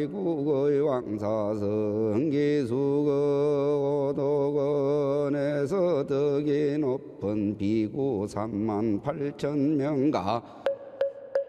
국의 왕사성 기수의 오도건에서 덕이 높은 비구 38,000명가